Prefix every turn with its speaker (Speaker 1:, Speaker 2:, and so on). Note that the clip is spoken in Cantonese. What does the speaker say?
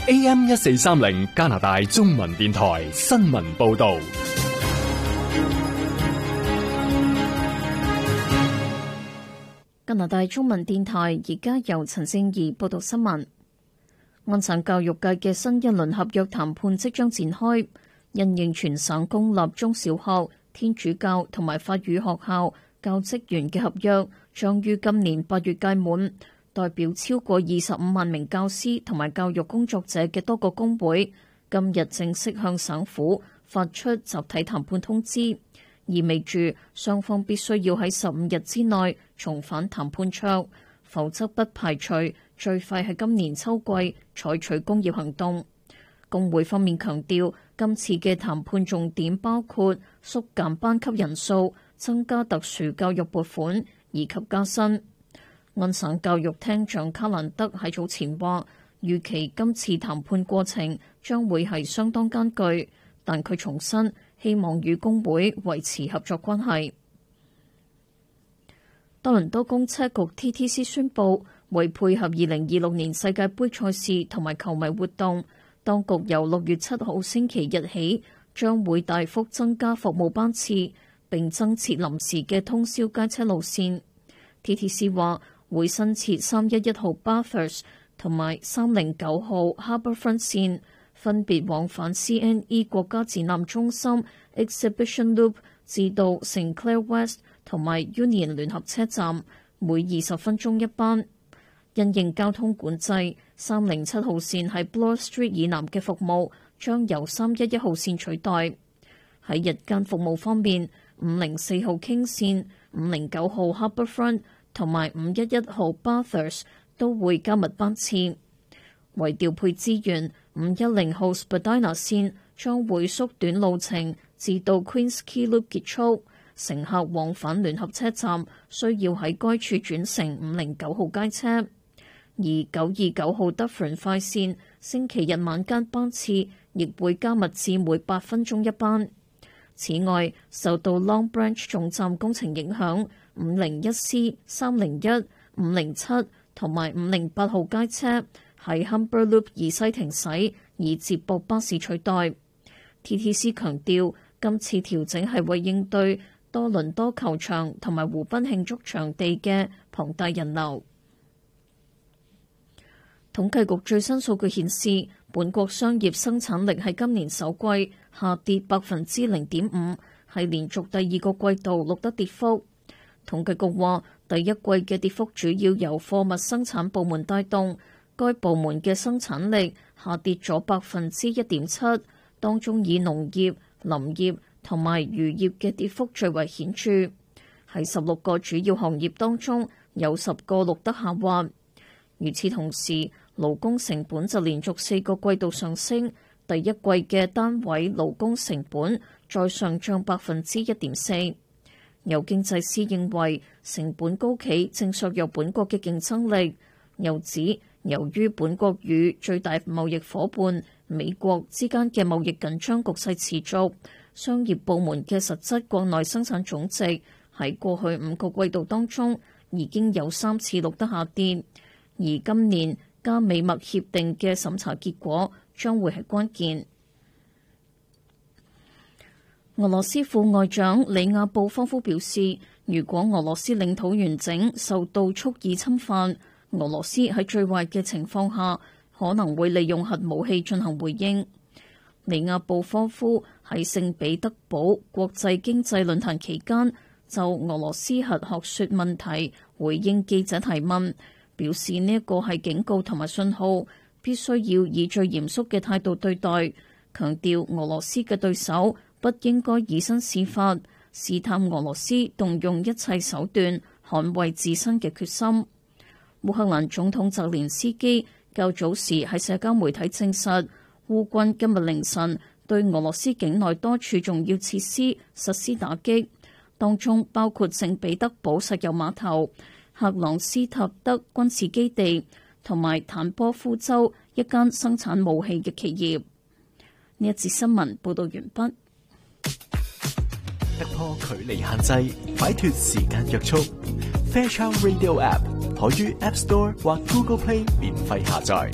Speaker 1: AM1430加拿大中文電台新聞報道。
Speaker 2: 加拿大中文電台而家由陳聖儀報道新聞。安省教育界嘅新一輪合約談判即將展開，因應全省公立中小學、天主教同埋法語學校教職員嘅合約將於今年8月屆滿，代表超過25萬名教師同埋教育工作者嘅多個工會今日正式向省府發出集體談判通知，意味住雙方必須要喺15日之內重返談判桌，否則不排除最快喺今年秋季採取工業行動。工會方面強調，今次嘅談判重點包括縮減班級人數、增加特殊教育撥款以及加薪。安省教育廳長卡蘭德喺早前話，預期今次談判過程將會係相當艱巨，但佢重申希望與工會維持合作關係。多倫多公車局 TTC 宣布，為配合2026年世界盃賽事同埋球迷活動，當局由6月7號星期日起，將會大幅增加服務班次，並增設臨時嘅通宵街車路線。TTC 話會新設311號 Bathurst 同埋309號 Harbourfront 線，分別往返 CNE 國家展覽中心 Exhibition Loop 至到 Sinclair West 同埋 Union 聯合車站，每20分鐘一班。因應交通管制，307號線喺 Bloor Street 以南嘅服務將由311號線取代。喺日間服務方面，504號 King 線、509號 Harbourfront 同埋511號 Bathurst 都會加密班次。為調配資源，510號 Spadina 線將會縮短路程至到 Queens Quay Loop 結束，乘客往返聯合車站需要喺該處轉乘509號街車。而929號 Dufferin 快線星期日晚間班次亦會加密至每8分鐘一班。此外，受到 Long Branch 總站工程影響，501C、301、507同埋508號街車喺 Humber Loop 以西停駛，以接駁巴士取代。TTC 強調，今次調整係為應對多倫多球場同埋湖濱慶祝場地嘅龐大人流。統計局最新數據顯示，本國商業生產力喺今年首季下跌0.5%，係連續第2個季度錄得跌幅。統計局話，第一季嘅跌幅主要由貨物生產部門帶動，該部門嘅生產力下跌咗1.7%，當中以農業、林業同埋漁業嘅跌幅最為顯著。喺16個主要行業當中，有10個錄得下滑。與此同時，勞工成本就連續4個季度上升，第一季嘅單位勞工成本再上漲1.4%。有經濟師認為，成本高企正削弱本國嘅競爭力。又指，由於本國與最大貿易夥伴美國之間嘅貿易緊張局勢持續，商業部門嘅實質國內生產總值喺過去5個季度當中已經有3次錄得下跌，而今年加美墨協定嘅審查結果將會係關鍵。俄羅斯副外長里亞布科夫表示，如果俄羅斯領土完整受到蓄意侵犯，俄羅斯喺最壞嘅情況下可能會利用核武器進行回應。里亞布科夫喺聖彼得堡國際經濟論壇期間就俄羅斯核學說問題回應記者提問，表示呢一個係警告同埋信號，必須要以最嚴肅嘅態度對待，強調俄羅斯嘅對手不應該以身試法，試探俄羅斯動用一切手段捍衛自身嘅決心。烏克蘭總統澤連斯基較早時喺社交媒體證實，烏軍今日凌晨對俄羅斯境內多處重要設施實施打擊，當中包括聖彼得堡石油碼頭、克朗斯塔德軍事基地同埋坦波夫州一間生產武器嘅企業。呢一節新聞報道完畢。
Speaker 3: 突破距離限制，擺脫時間約束。Fairchild Radio App 可於 App Store 或 Google Play 免費下載。